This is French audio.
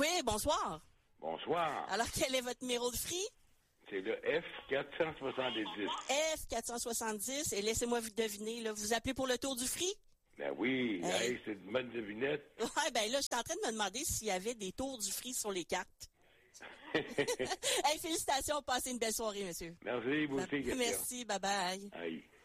Oui, bonsoir. Bonsoir. Alors, quel est votre numéro de free? C'est le F470. F470. Et laissez-moi vous deviner, là, vous appelez pour le tour du free? Ben oui, hey, c'est une bonne devinette. Ouais, ben là, j'étais en train de me demander s'il y avait des tours du free sur les cartes. Hey, félicitations, passez une belle soirée, monsieur. Merci, vous aussi, Christian. Merci, bye-bye. Aïe.